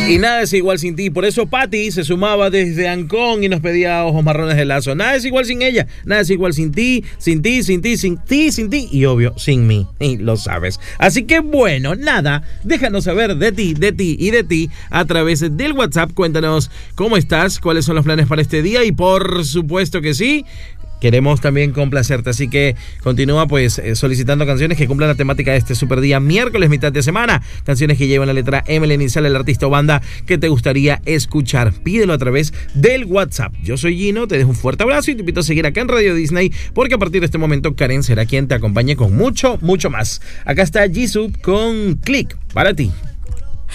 Y nada es igual sin ti. Por eso Patty se sumaba desde Ancón y nos pedía ojos marrones de Lazo. Nada es igual sin ella. Nada es igual sin ti, sin ti, sin ti, sin ti, sin ti. Y obvio, sin mí. Y lo sabes. Así que bueno, nada. Déjanos saber de ti y de ti a través del WhatsApp. Cuéntanos cómo estás, cuáles son los planes para este día. Y por supuesto que sí, queremos también complacerte, así que continúa pues solicitando canciones que cumplan la temática de este super día, miércoles, mitad de semana. Canciones que llevan la letra M, la inicial, el artista o banda que te gustaría escuchar. Pídelo a través del WhatsApp. Yo soy Gino, te dejo un fuerte abrazo y te invito a seguir acá en Radio Disney, porque a partir de este momento Karen será quien te acompañe con mucho, mucho más. Acá está Jisoo con Click para ti.